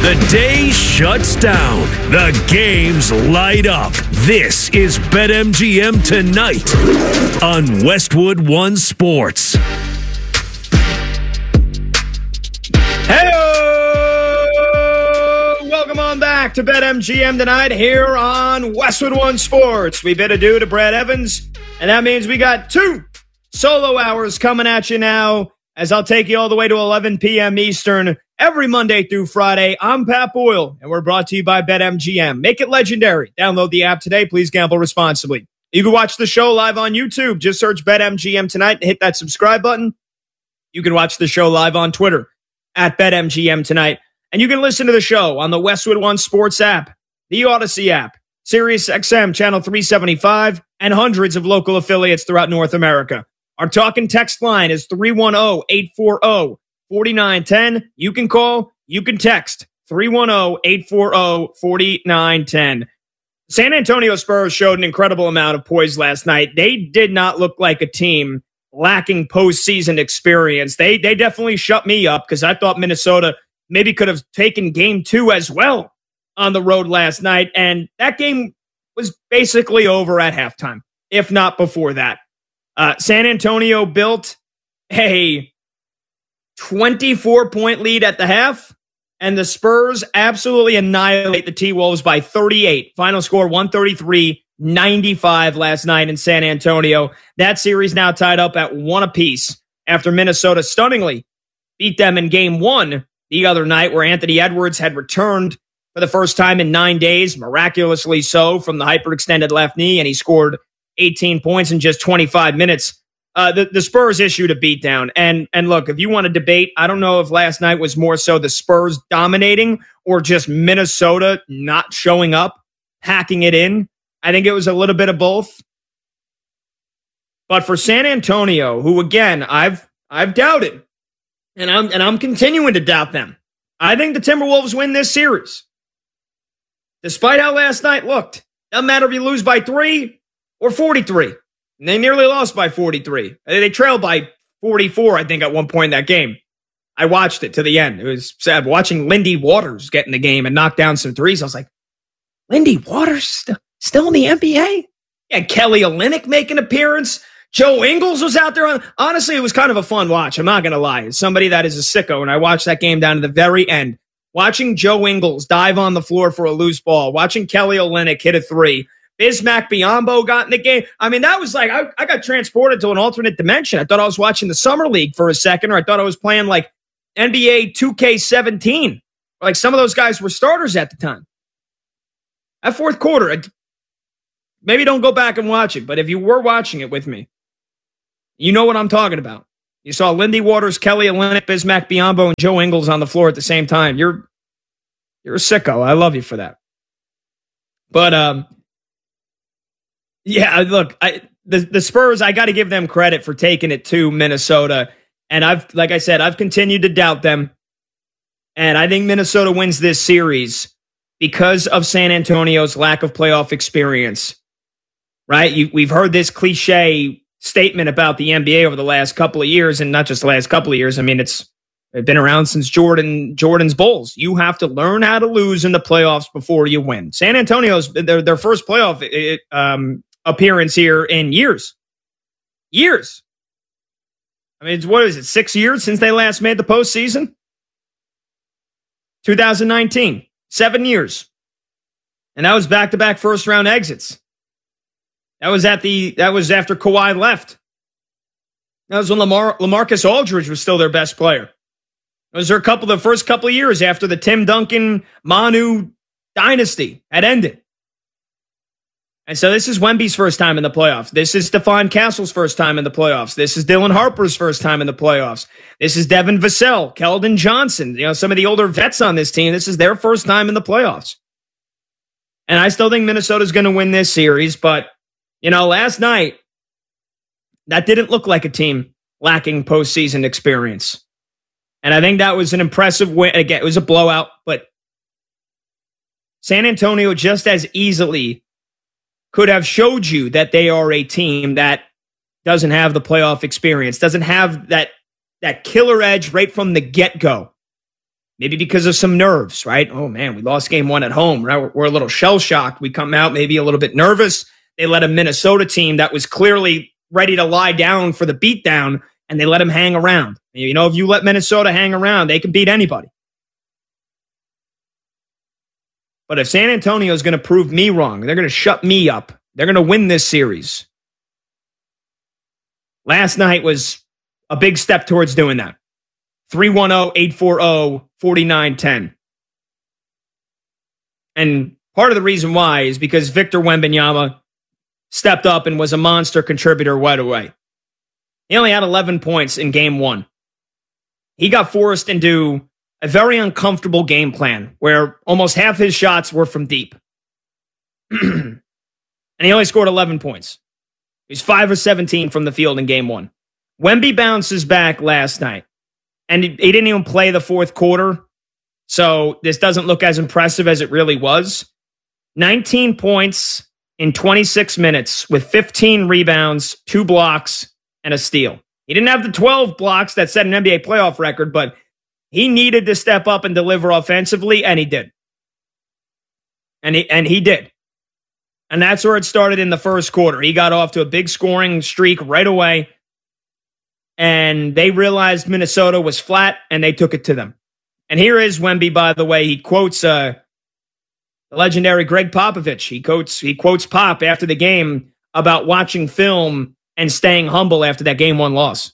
The day shuts down. The games light up. This is BetMGM Tonight on Westwood One Sports. Hey, welcome on back to BetMGM Tonight here on Westwood One Sports. We bid adieu to Brad Evans, and that means we got 2 solo hours coming at you now, as I'll take you all the way to 11 p.m. Eastern every Monday through Friday. I'm Pat Boyle, and we're brought to you by BetMGM. Make it legendary. Download the app today. Please gamble responsibly. You can watch the show live on YouTube. Just search BetMGM Tonight and hit that subscribe button. You can watch the show live on Twitter at BetMGM Tonight. And you can listen to the show on the Westwood One Sports app, the Odyssey app, SiriusXM Channel 375, and hundreds of local affiliates throughout North America. Our talk and text line is 310-840-4910. You can call, you can text, 310-840-4910. San Antonio Spurs showed an incredible amount of poise last night. They did not look like a team lacking postseason experience. They definitely shut me up because I thought Minnesota maybe could have taken game 2 as well on the road last night. And that game was basically over at halftime, if not before that. San Antonio built a 24-point lead at the half, and the Spurs absolutely annihilate the T-Wolves by 38. Final score 133-95 last night in San Antonio. That series now tied up at 1 apiece after Minnesota stunningly beat them in game 1 the other night, where Anthony Edwards had returned for the first time in 9 days, miraculously so, from the hyperextended left knee, and he scored 18 points in just 25 minutes. The Spurs issued a beatdown. And look, if you want to debate, I don't know if last night was more so the Spurs dominating or just Minnesota not showing up, hacking it in. I think it was a little bit of both. But for San Antonio, who again I've doubted, and I'm continuing to doubt them, I think the Timberwolves win this series. Despite how last night looked. Doesn't matter if you lose by 3 or 43. And they nearly lost by 43. They trailed by 44, I think, at one point in that game. I watched it to the end. It was sad. Watching Lindy Waters get in the game and knock down some threes, I was like, Lindy Waters still in the NBA? Yeah, Kelly Olynyk make an appearance. Joe Ingles was out there. Honestly, it was kind of a fun watch. I'm not going to lie. As somebody that is a sicko, and I watched that game down to the very end, watching Joe Ingles dive on the floor for a loose ball, watching Kelly Olynyk hit a 3, Bismack Biyombo got in the game. I mean, that was like, I got transported to an alternate dimension. I thought I was watching the Summer League for a second, or I thought I was playing like NBA 2K17. Like some of those guys were starters at the time. That fourth quarter, maybe don't go back and watch it, but if you were watching it with me, you know what I'm talking about. You saw Lindy Waters, Kelly Olynyk, Bismack Biyombo, and Joe Ingles on the floor at the same time. You're a sicko. I love you for that. But, yeah, look, the Spurs, I got to give them credit for taking it to Minnesota. And like I said, I've continued to doubt them. And I think Minnesota wins this series because of San Antonio's lack of playoff experience. Right? We've heard this cliche statement about the NBA over the last couple of years, and not just the last couple of years. I mean, it's been around since Jordan's Bulls. You have to learn how to lose in the playoffs before you win. San Antonio's their first playoff appearance here in years. I mean, what is it, 6 years since they last made the postseason? 2019, 7 years. And that was back-to-back first-round exits. That was after Kawhi left. That was when LaMarcus Aldridge was still their best player. Those are the first couple of years after the Tim Duncan Manu dynasty had ended. And so this is Wemby's first time in the playoffs. This is Stephon Castle's first time in the playoffs. This is Dylan Harper's first time in the playoffs. This is Devin Vassell, Keldon Johnson, some of the older vets on this team. This is their first time in the playoffs. And I still think Minnesota's going to win this series, but last night, that didn't look like a team lacking postseason experience. And I think that was an impressive win. Again, it was a blowout, but San Antonio just as easily could have showed you that they are a team that doesn't have the playoff experience, doesn't have that killer edge right from the get-go. maybe because of some nerves, right? Oh man, we lost game one at home. Right? We're a little shell shocked. We come out maybe a little bit nervous. They let a Minnesota team that was clearly ready to lie down for the beatdown, and they let them hang around. You know, if you let Minnesota hang around, they can beat anybody. But if San Antonio is going to prove me wrong, they're going to shut me up. They're going to win this series. Last night was a big step towards doing that. 3-1-0-8-4-0-49-10. And part of the reason why is because Victor Wembanyama stepped up and was a monster contributor right away. He only had 11 points in game one. He got forced into a very uncomfortable game plan where almost half his shots were from deep. And he only scored 11 points. He's 5 of 17 from the field in game one. Wemby bounces back last night, and he didn't even play the fourth quarter, so this doesn't look as impressive as it really was. 19 points in 26 minutes with 15 rebounds, 2 blocks, and a steal. He didn't have the 12 blocks that set an NBA playoff record, but he needed to step up and deliver offensively, and he did. And he did. And that's where it started in the first quarter. He got off to a big scoring streak right away, and they realized Minnesota was flat, and they took it to them. And here is Wemby, by the way. He quotes the legendary Greg Popovich. He quotes Pop after the game about watching film and staying humble after that game one loss.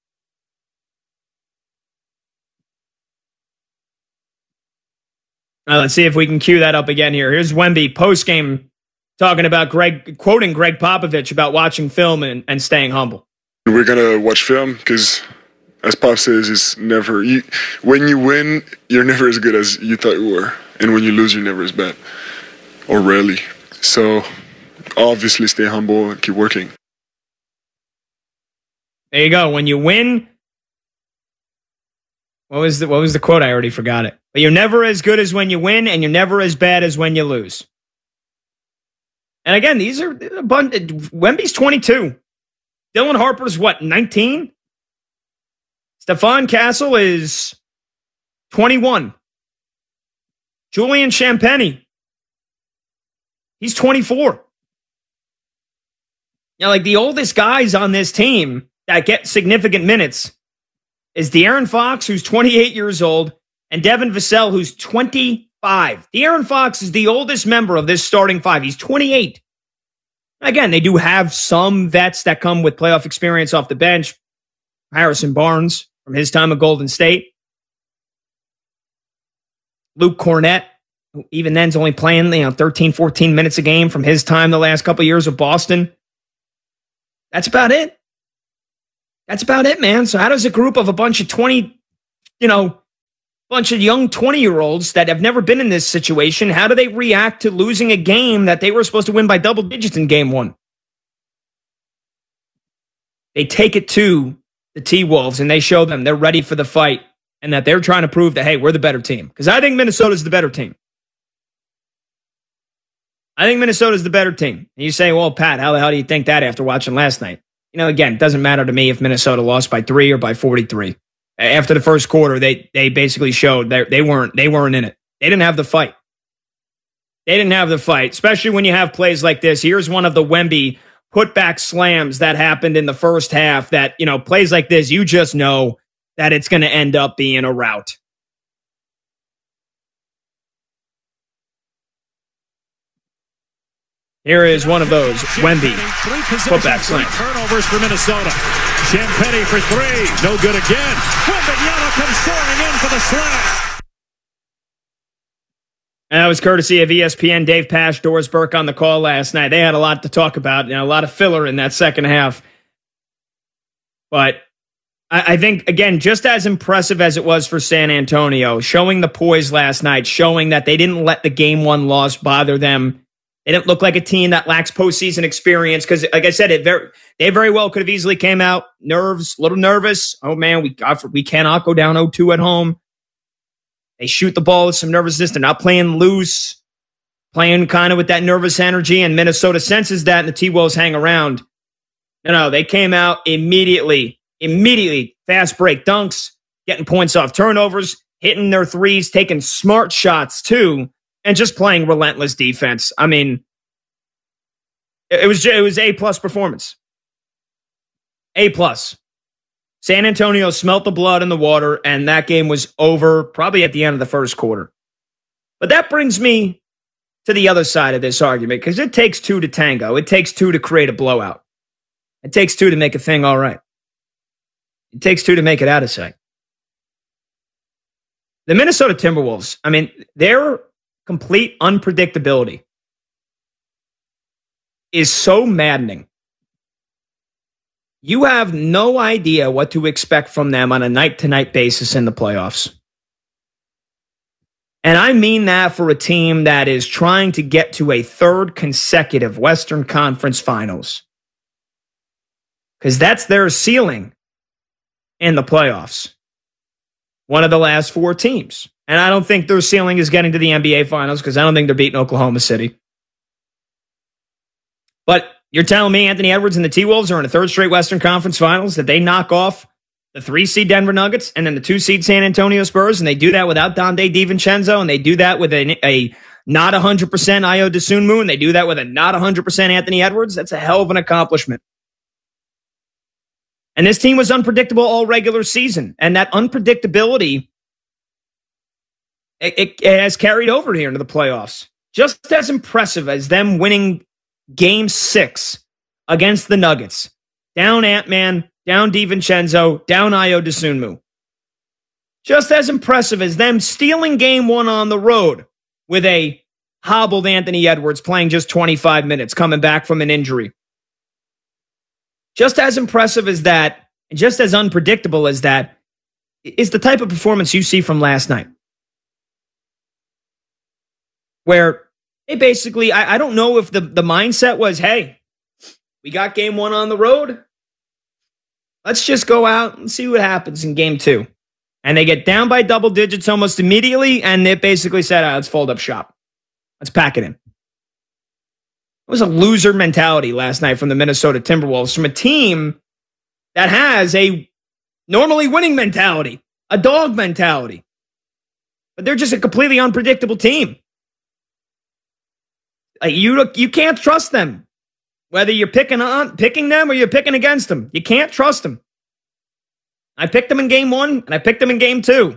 Let's see if we can cue that up again here. Here's Wemby post-game talking about quoting Greg Popovich about watching film and staying humble. We're going to watch film because, as Pop says, it's never... when you win, you're never as good as you thought you were. And when you lose, you're never as bad. Or rarely. So, obviously, stay humble and keep working. There you go. When you win... What was the quote? I already forgot it. But you're never as good as when you win, and you're never as bad as when you lose. And again, these are a bunch... Wemby's 22. Dylan Harper's, 19? Stephon Castle is 21. Julian Champagnie, he's 24. You know, like the oldest guys on this team that get significant minutes is De'Aaron Fox, who's 28 years old, and Devin Vassell, who's 25. De'Aaron Fox is the oldest member of this starting five. He's 28. Again, they do have some vets that come with playoff experience off the bench. Harrison Barnes from his time at Golden State. Luke Cornett, who even then's only playing 13, 14 minutes a game from his time the last couple of years of Boston. That's about it. That's about it, man. So how does a group of a bunch of bunch of young 20-year-olds that have never been in this situation, how do they react to losing a game that they were supposed to win by double digits in game one? They take it to the T-Wolves and they show them they're ready for the fight and that they're trying to prove that, hey, we're the better team. Because I think Minnesota's the better team. I think Minnesota's the better team. And you say, well, Pat, how the hell do you think that after watching last night? You know, again, it doesn't matter to me if Minnesota lost by 3 or by 43. After the first quarter, they basically showed they weren't in it. They didn't have the fight. They didn't have the fight, especially when you have plays like this. Here's one of the Wemby putback slams that happened in the first half that, plays like this, you just know that it's going to end up being a rout. Here is one of those Wemby putback slams. Turnovers for Minnesota. Champagnie for 3. No good again. Wembanyama comes soaring in for the slam. And that was courtesy of ESPN. Dave Pasch, Doris Burke on the call last night. They had a lot to talk about. A lot of filler in that second half. But I think, again, just as impressive as it was for San Antonio, showing the poise last night, showing that they didn't let the game one loss bother them. They didn't look like a team that lacks postseason experience because, like I said, they very well could have easily came out a little nervous. Oh, man, we cannot go down 0-2 at home. They shoot the ball with some nervousness. They're not playing loose, playing kind of with that nervous energy, and Minnesota senses that, and the T-Wolves hang around. No, they came out immediately, fast break dunks, getting points off turnovers, hitting their threes, taking smart shots too, and just playing relentless defense. I mean, it was A+ performance. A+. San Antonio smelt the blood in the water, and that game was over probably at the end of the first quarter. But that brings me to the other side of this argument, because it takes two to tango. It takes two to create a blowout. It takes two to make a thing all right. It takes two to make it out of sight. The Minnesota Timberwolves, I mean, their complete unpredictability is so maddening. You have no idea what to expect from them on a night-to-night basis in the playoffs. And I mean that for a team that is trying to get to a third consecutive Western Conference Finals. Because that's their ceiling in the playoffs. One of the last four teams. And I don't think their ceiling is getting to the NBA Finals, because I don't think they're beating Oklahoma City. But you're telling me Anthony Edwards and the T-Wolves are in a third straight Western Conference Finals, that they knock off the 3-seed Denver Nuggets and then the 2-seed San Antonio Spurs, and they do that without Donte DiVincenzo, and they do that with a not 100% Ayo Dosunmu, and they do that with a not 100% Anthony Edwards? That's a hell of an accomplishment. And this team was unpredictable all regular season, and that unpredictability, it has carried over here into the playoffs. Just as impressive as them winning Game 6 against the Nuggets. Down Ant-Man, down DiVincenzo, down Ayo Dosunmu. Just as impressive as them stealing Game 1 on the road with a hobbled Anthony Edwards playing just 25 minutes, coming back from an injury. Just as impressive as that, and just as unpredictable as that, is the type of performance you see from last night. Where they basically, I don't know if the mindset was, hey, we got Game 1 on the road. Let's just go out and see what happens in Game 2. And they get down by double digits almost immediately, and they basically said, let's fold up shop. Let's pack it in. It was a loser mentality last night from the Minnesota Timberwolves, from a team that has a normally winning mentality, a dog mentality. But they're just a completely unpredictable team. You can't trust them. Whether you're picking them or you're picking against them. You can't trust them. I picked them in Game 1, and I picked them in Game 2.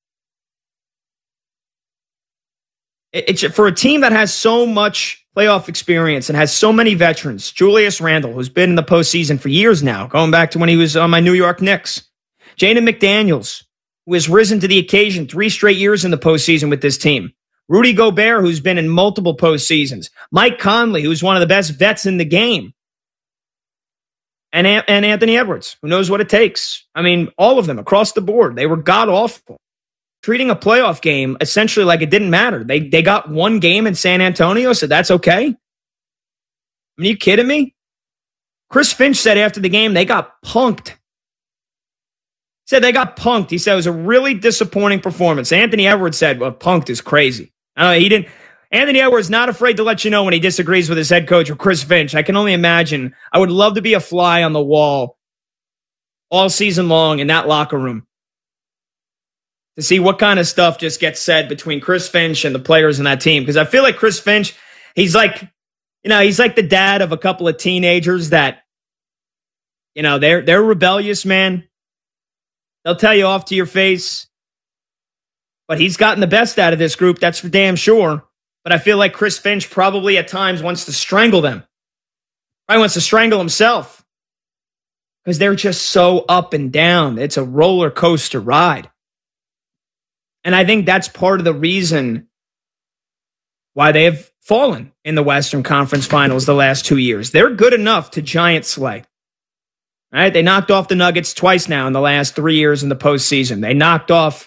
It's for a team that has so much playoff experience and has so many veterans. Julius Randle, who's been in the postseason for years now, going back to when he was on my New York Knicks. Jaden McDaniels, who has risen to the occasion 3 straight years in the postseason with this team. Rudy Gobert, who's been in multiple postseasons. Mike Conley, who's one of the best vets in the game. And Anthony Edwards, who knows what it takes. I mean, all of them across the board. They were god-awful. Treating a playoff game essentially like it didn't matter. They got one game in San Antonio, so that's okay. I mean, are you kidding me? Chris Finch said after the game they got punked. He said they got punked. He said it was a really disappointing performance. Anthony Edwards said, well, punked is crazy. He didn't. Anthony Edwards not afraid to let you know when he disagrees with his head coach or Chris Finch. I can only imagine. I would love to be a fly on the wall all season long in that locker room to see what kind of stuff just gets said between Chris Finch and the players in that team. Because I feel like Chris Finch, he's like the dad of a couple of teenagers that, they're rebellious, man. They'll tell you off to your face. But he's gotten the best out of this group, that's for damn sure. But I feel like Chris Finch probably at times wants to strangle them. Probably wants to strangle himself. Because they're just so up and down. It's a roller coaster ride. And I think that's part of the reason why they have fallen in the Western Conference Finals the last 2 years. They're good enough to giant slay. All right, they knocked off the Nuggets twice now in the last 3 years in the postseason. They knocked off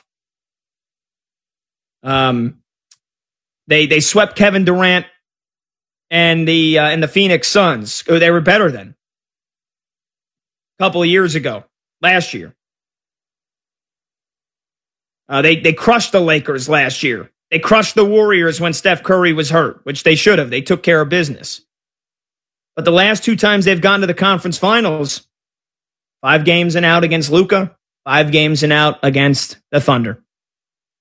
They swept Kevin Durant and the Phoenix Suns. They were better than a couple of years ago, last year. They crushed the Lakers last year. They crushed the Warriors when Steph Curry was hurt, which they should have. They took care of business. But the last 2 times they've gone to the conference finals, 5 games and out against Luka, 5 games and out against the Thunder.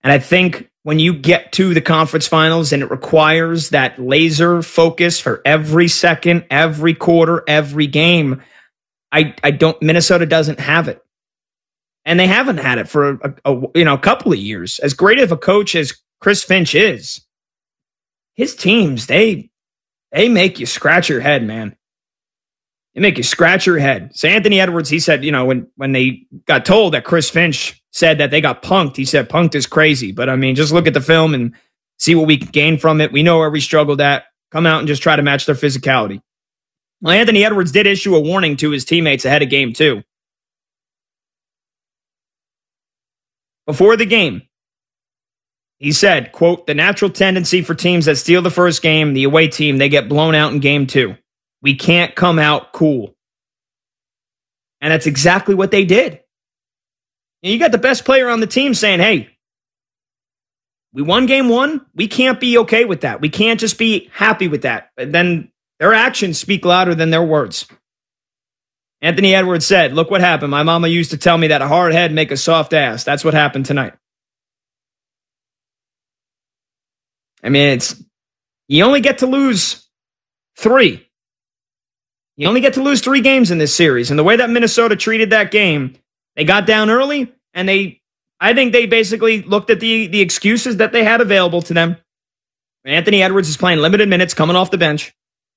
And I think when you get to the conference finals and it requires that laser focus for every second, every quarter, every game, Minnesota doesn't have it. And they haven't had it for a couple of years. As great of a coach as Chris Finch is, his teams, they make you scratch your head, man. They make you scratch your head. So Anthony Edwards, he said, when they got told that Chris Finch said that they got punked, he said, punked is crazy. But I mean, just look at the film and see what we can gain from it. We know where we struggled at. Come out and just try to match their physicality. Well, Anthony Edwards did issue a warning to his teammates ahead of game 2. Before the game, he said, quote, the natural tendency for teams that steal the first game, the away team, they get blown out in game 2. We can't come out cool. And that's exactly what they did. And you got the best player on the team saying, hey, we won game 1. We can't be okay with that. We can't just be happy with that. But then their actions speak louder than their words. Anthony Edwards said, look what happened. My mama used to tell me that a hard head make a soft ass. That's what happened tonight. I mean, you only get to lose 3. You only get to lose 3 games in this series. And the way that Minnesota treated that game, they got down early, and I think they basically looked at the excuses that they had available to them. Anthony Edwards is playing limited minutes coming off the bench.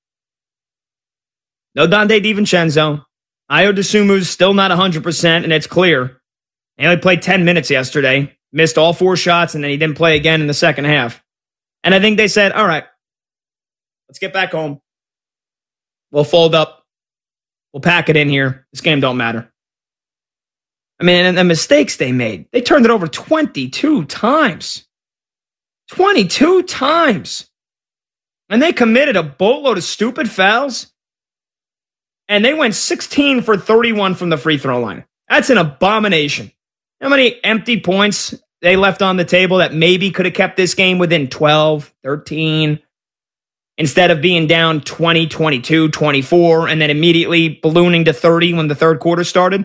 No Dante DiVincenzo. Ayo Dosunmu's still not 100%, and it's clear. He only played 10 minutes yesterday, missed all 4 shots, and then he didn't play again in the second half. And I think they said, all right, let's get back home. We'll fold up. We'll pack it in here. This game don't matter. I mean, and the mistakes they made, they turned it over 22 times. 22 times. And they committed a boatload of stupid fouls. And they went 16 for 31 from the free throw line. That's an abomination. How many empty points they left on the table that maybe could have kept this game within 12, 13, instead of being down 20, 22, 24, and then immediately ballooning to 30 when the third quarter started?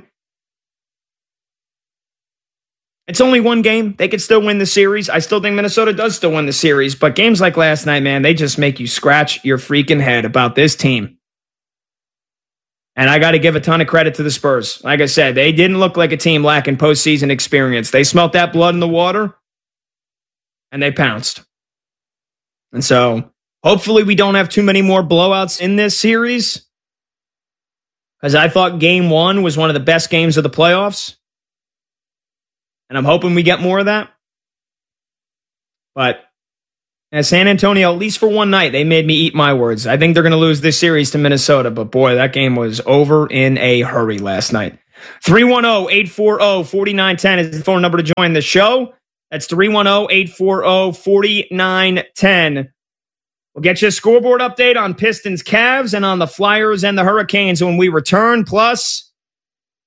It's only one game. They could still win the series. I still think Minnesota does still win the series. But games like last night, man, they just make you scratch your freaking head about this team. And I got to give a ton of credit to the Spurs. Like I said, they didn't look like a team lacking postseason experience. They smelt that blood in the water, and they pounced. And so, hopefully we don't have too many more blowouts in this series, because I thought game 1 was one of the best games of the playoffs. And I'm hoping we get more of that. But at San Antonio, at least for one night, they made me eat my words. I think they're going to lose this series to Minnesota. But boy, that game was over in a hurry last night. 310-840-4910 is the phone number to join the show. That's 310-840-4910. We'll get you a scoreboard update on Pistons, Cavs, and on the Flyers and the Hurricanes when we return. Plus,